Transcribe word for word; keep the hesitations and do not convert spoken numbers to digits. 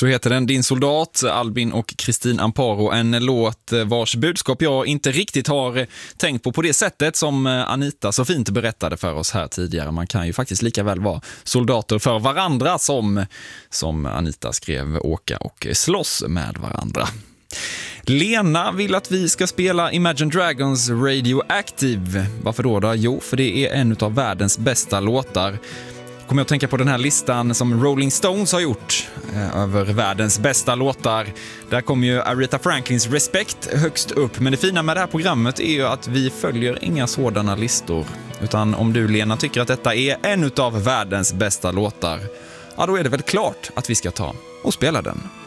Så heter den, Din soldat, Albin och Kristin Amparo. En låt vars budskap jag inte riktigt har tänkt på på det sättet som Anita så fint berättade för oss här tidigare. Man kan ju faktiskt lika väl vara soldater för varandra som, som Anita skrev, åka och slåss med varandra. Lena vill att vi ska spela Imagine Dragons Radioactive. Varför då då? Jo, för det är en av världens bästa låtar. Kommer jag att tänka på den här listan som Rolling Stones har gjort eh, över världens bästa låtar. Där kommer ju Aretha Franklins Respect högst upp. Men det fina med det här programmet är ju att vi följer inga sådana listor. Utan om du, Lena, tycker att detta är en av världens bästa låtar, ja, då är det väl klart att vi ska ta och spela den.